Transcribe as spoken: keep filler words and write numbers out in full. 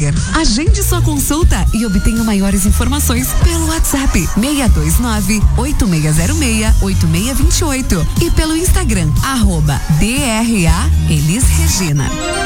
Center. Agende sua consulta e obtenha maiores informações pelo WhatsApp seis dois nove, oito seis zero seis, oito seis dois oito e pelo Instagram, arroba D R A Elis Regina.